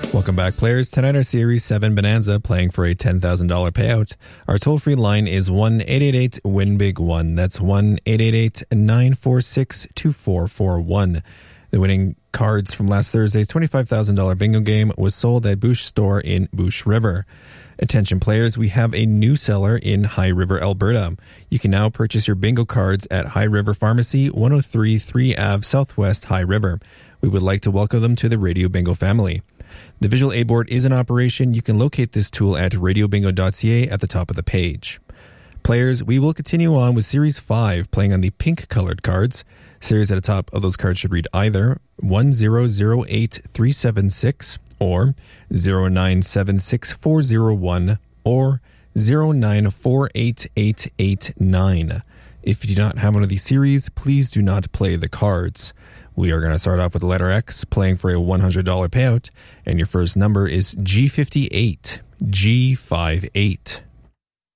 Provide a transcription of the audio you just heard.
Welcome back, players. Tonight, our Series 7 Bonanza playing for a $10,000 payout. Our toll-free line is 1-888-WIN-BIG-1. That's 1-888-946-2441. The winning cards from last Thursday's $25,000 bingo game was sold at Boosh Store in Boosh River. Attention players, we have a new seller in High River, Alberta. You can now purchase your bingo cards at High River Pharmacy, 103 3 Ave Southwest, High River. We would like to welcome them to the Radio Bingo family. The Visual A board is in operation. You can locate this tool at radiobingo.ca at the top of the page. Players, we will continue on with Series 5, playing on the pink colored cards. Series at the top of those cards should read either 1008376 or 0976401 or 0948889. If you do not have one of these series, please do not play the cards. We are going to start off with the letter X, playing for a $100 payout, and your first number is G58. G58.